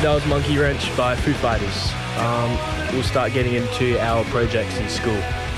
That was Monkey Wrench by Foo Fighters. We'll start getting into our projects in school.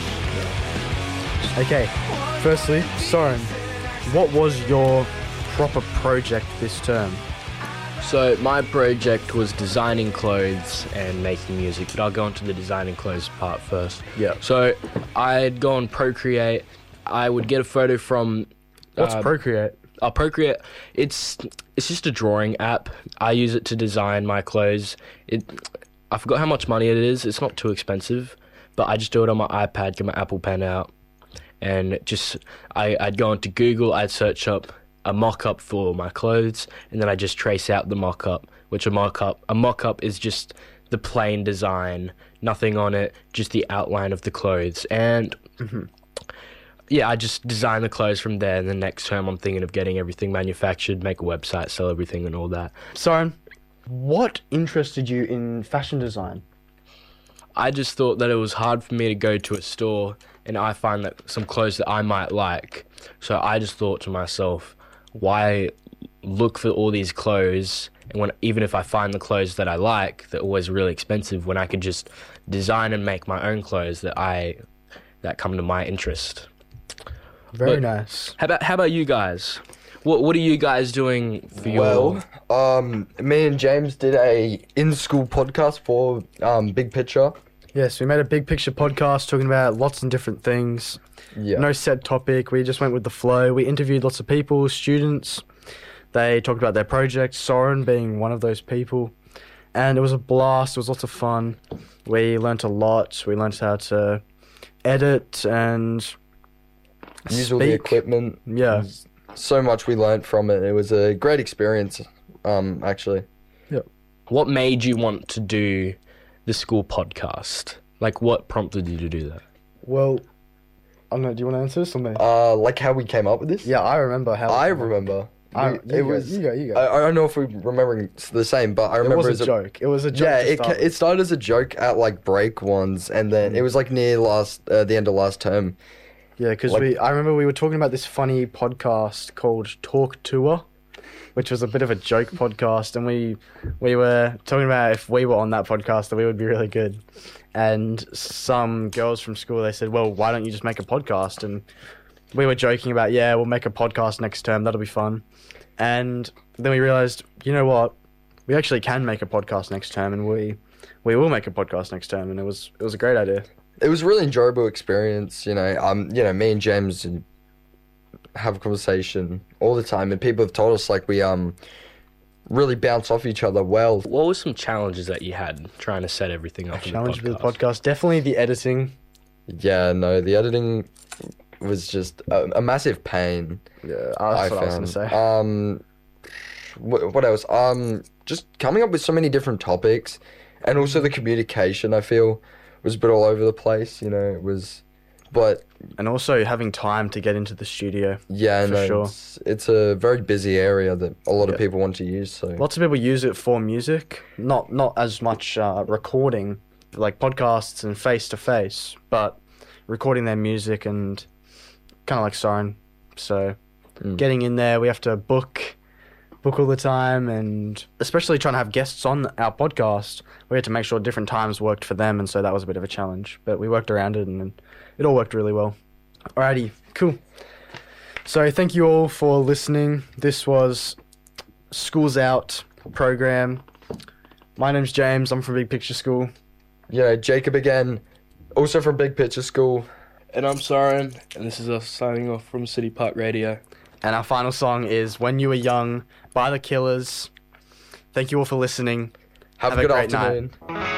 Okay, firstly, Soren, what was your proper project this term? So my project was designing clothes and making music, but I'll go into the designing clothes part first. Yeah. So I'd go on Procreate. I would get a photo from... What's Procreate? Procreate, it's just a drawing app. I use it to design my clothes. I forgot how much money it is. It's not too expensive, but I just do it on my iPad, get my Apple Pen out, and I'd go into Google, I'd search up a mock-up for my clothes, and then I just trace out the mock-up, which a mock-up is just the plain design, nothing on it, just the outline of the clothes. And yeah, I just design the clothes from there, and the next term I'm thinking of getting everything manufactured, make a website, sell everything and all that. Soren, what interested you in fashion design? I just thought that it was hard for me to go to a store and I find that some clothes that I might like. So I just thought to myself, why look for all these clothes, and even if I find the clothes that I like, they're always really expensive, when I could just design and make my own clothes that come to my interest. Very nice. How about you guys? What are you guys doing for your... Well, me and James did a in-school podcast for Big Picture. Yes, we made a Big Picture podcast talking about lots of different things. Yeah. No set topic. We just went with the flow. We interviewed lots of people, students. They talked about their projects, Soren being one of those people. And it was a blast. It was lots of fun. We learnt a lot. We learnt how to edit and use all the equipment. Yeah. So much we learnt from it. It was a great experience, actually. Yeah. What made you want to do the school podcast? Like, what prompted you to do that? Well, I don't know. Do you want to answer this or me? Like how we came up with this? Yeah, I remember how. I remember. You go. I don't know if we're remembering the same, but I remember it was a joke. It was a joke. Yeah, it it started as a joke at like break ones, and then it was like near the end of last term. Yeah, because I remember we were talking about this funny podcast called Talk Tour, which was a bit of a joke podcast, and we were talking about if we were on that podcast that we would be really good. And some girls from school, they said, well, why don't you just make a podcast? And we were joking about, yeah, we'll make a podcast next term, that'll be fun. And then we realised, you know what, we actually can make a podcast next term, and we will make a podcast next term, and it was a great idea. It was a really enjoyable experience, me and James have a conversation all the time, and people have told us like we really bounce off each other well. What were some challenges that you had trying to set everything up? Challenge with the podcast, definitely the editing. Yeah, no, the editing was just a massive pain. Yeah, that's what I was going to say. What else? Just coming up with so many different topics, and also the communication, I feel, was a bit all over the place. It was, but and also having time to get into the studio. Yeah, for sure. It's a very busy area that a lot of people want to use. So lots of people use it for music, not as much recording, like podcasts and face to face, but recording their music and kind of like Soren. So getting in there, we have to book all the time, and especially trying to have guests on our podcast, we had to make sure different times worked for them, and so that was a bit of a challenge. But we worked around it, and it all worked really well. Alrighty, cool. So thank you all for listening. This was School's Out program. My name's James. I'm from Big Picture School. Yeah, Jacob again, also from Big Picture School. And I'm Soren, and this is us signing off from City Park Radio. And our final song is When You Were Young by The Killers. Thank you all for listening. Have a good great afternoon. night.